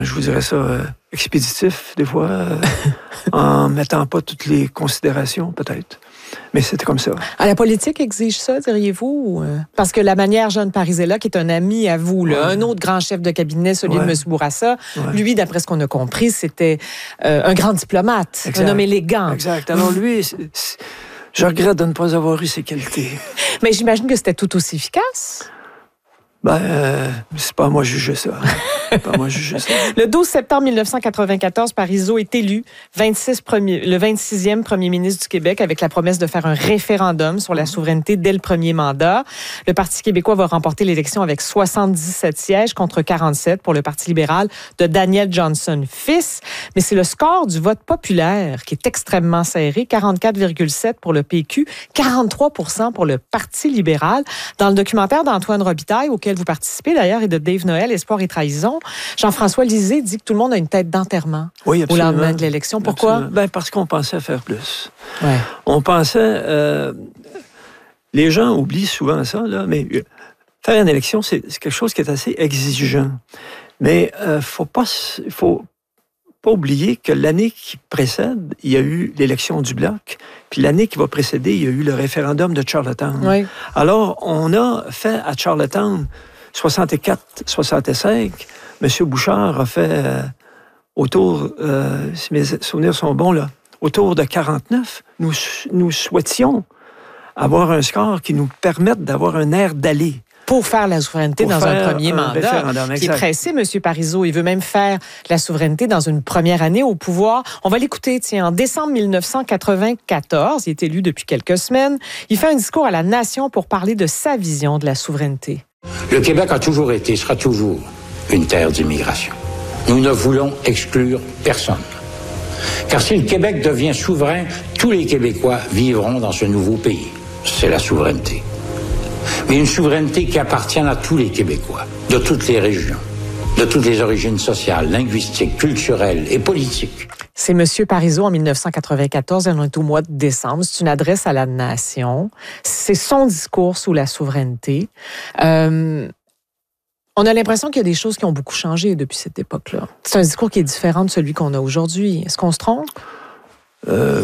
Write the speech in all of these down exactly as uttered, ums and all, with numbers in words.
je vous dirais ça, euh, expéditif, des fois, euh, en mettant pas toutes les considérations, peut-être. Mais c'était comme ça. Ah, la politique exige ça, diriez-vous? Ou... Parce que la manière Jean Parisella, qui est un ami à vous, là, ouais. un autre grand chef de cabinet, celui ouais. de M. Bourassa, ouais. lui, d'après ce qu'on a compris, c'était euh, un grand diplomate, exact. un homme élégant. Exact. Alors lui, c'est, c'est... je regrette de ne pas avoir eu ses qualités. Mais j'imagine que c'était tout aussi efficace. Ben, euh, c'est pas à moi de juger ça. C'est pas à moi de juger ça. Le douze septembre mille neuf cent quatre-vingt-quatorze, Parizeau est élu vingt-six premier, le vingt-sixième premier ministre du Québec avec la promesse de faire un référendum sur la souveraineté dès le premier mandat. Le Parti québécois va remporter l'élection avec soixante-dix-sept sièges contre quarante-sept pour le Parti libéral de Daniel Johnson fils. Mais c'est le score du vote populaire qui est extrêmement serré, quarante-quatre virgule sept pour le P Q, quarante-trois pour cent pour le Parti libéral. Dans le documentaire d'Antoine Robitaille, auquel vous participez d'ailleurs, et de Dave Noël, Espoir et trahison, Jean-François Lisée dit que tout le monde a une tête d'enterrement oui, au lendemain de l'élection. Pourquoi? Ben, parce qu'on pensait faire plus. Ouais. On pensait... Euh, les gens oublient souvent ça, là, mais faire une élection, c'est, c'est quelque chose qui est assez exigeant. Mais il euh, ne faut pas... Faut pas oublier que l'année qui précède, il y a eu l'élection du Bloc, puis l'année qui va précéder, il y a eu le référendum de Charlottetown. Oui. Alors, on a fait à Charlottetown soixante-quatre soixante-cinq. M. Bouchard a fait euh, autour, euh, si mes souvenirs sont bons, là, autour de quarante-neuf. Nous, nous souhaitions avoir un score qui nous permette d'avoir un air d'aller. Pour faire la souveraineté pour dans un premier un mandat. Il est pressé, M. Parizeau. Il veut même faire la souveraineté dans une première année au pouvoir. On va l'écouter, tiens, en décembre mille neuf cent quatre-vingt-quatorze. Il est élu depuis quelques semaines. Il fait un discours à la nation pour parler de sa vision de la souveraineté. Le Québec a toujours été, sera toujours une terre d'immigration. Nous ne voulons exclure personne. Car si le Québec devient souverain, tous les Québécois vivront dans ce nouveau pays. C'est la souveraineté. Mais une souveraineté qui appartient à tous les Québécois, de toutes les régions, de toutes les origines sociales, linguistiques, culturelles et politiques. C'est M. Parizeau en mille neuf cent quatre-vingt-quatorze, on est au mois de décembre. C'est une adresse à la nation. C'est son discours sous la souveraineté. Euh, on a l'impression qu'il y a des choses qui ont beaucoup changé depuis cette époque-là. C'est un discours qui est différent de celui qu'on a aujourd'hui. Est-ce qu'on se trompe? Euh...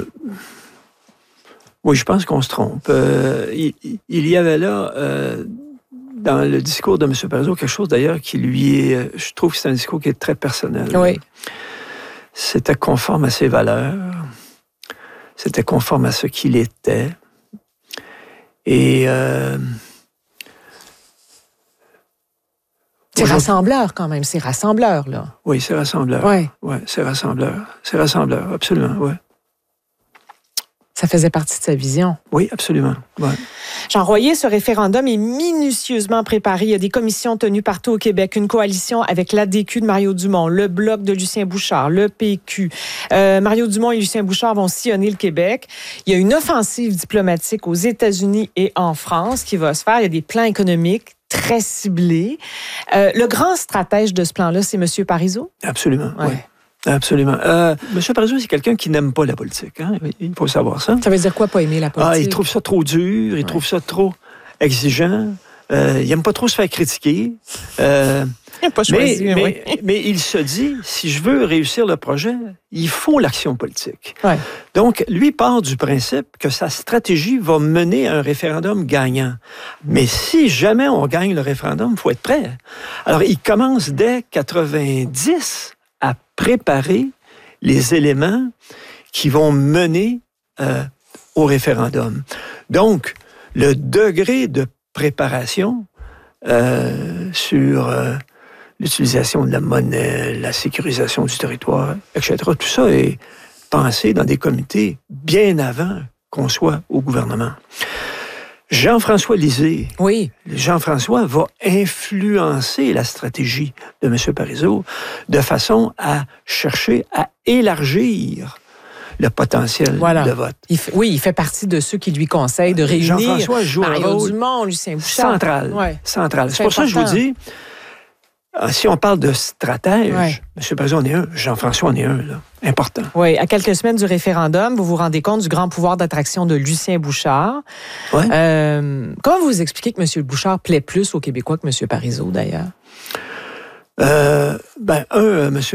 Oui, je pense qu'on se trompe. Euh, il, il y avait là, euh, dans le discours de M. Parizeau, quelque chose d'ailleurs qui lui est... Je trouve que c'est un discours qui est très personnel. Oui. C'était conforme à ses valeurs. C'était conforme à ce qu'il était. Et... Euh, c'est rassembleur quand même, c'est rassembleur, là. Oui, c'est rassembleur. Oui. Oui, c'est rassembleur. C'est rassembleur, absolument, oui. Ça faisait partie de sa vision. Oui, absolument. Ouais. Jean Royer, ce référendum est minutieusement préparé. Il y a des commissions tenues partout au Québec, une coalition avec l'A D Q de Mario Dumont, le Bloc de Lucien Bouchard, le P Q. Euh, Mario Dumont et Lucien Bouchard vont sillonner le Québec. Il y a une offensive diplomatique aux États-Unis et en France qui va se faire. Il y a des plans économiques très ciblés. Euh, le grand stratège de ce plan-là, c'est M. Parizeau? Absolument, ouais. oui. Absolument. Euh, M. Parizeau, c'est quelqu'un qui n'aime pas la politique. Hein? Il faut savoir ça. Ça veut dire quoi, pas aimer la politique? Ah, il trouve ça trop dur, il ouais. trouve ça trop exigeant. Euh, il n'aime pas trop se faire critiquer. Euh, il n'a pas choisi. Mais, oui. mais, mais il se dit, si je veux réussir le projet, il faut l'action politique. Ouais. Donc, lui part du principe que sa stratégie va mener à un référendum gagnant. Mais si jamais on gagne le référendum, il faut être prêt. Alors, il commence dès quatre-vingt-dix à préparer les éléments qui vont mener euh, au référendum. Donc, le degré de préparation euh, sur euh, l'utilisation de la monnaie, la sécurisation du territoire, et cetera, tout ça est pensé dans des comités bien avant qu'on soit au gouvernement. Jean-François Lisée, oui. Jean-François va influencer la stratégie de M. Parizeau de façon à chercher à élargir le potentiel voilà. de vote. Il fait, oui, il fait partie de ceux qui lui conseillent de réunir Jean-François joue Mario un rôle Dumont, Lucien Bouchard. Central. Ouais. central. C'est, C'est pour important. ça que je vous dis, si on parle de stratège, ouais. M. Parizeau en est un, Jean-François en est un, là. Important. Oui, à quelques semaines du référendum, vous vous rendez compte du grand pouvoir d'attraction de Lucien Bouchard. Ouais. Euh, comment vous expliquez que M. Bouchard plaît plus aux Québécois que M. Parizeau, d'ailleurs? Euh, ben, un, M.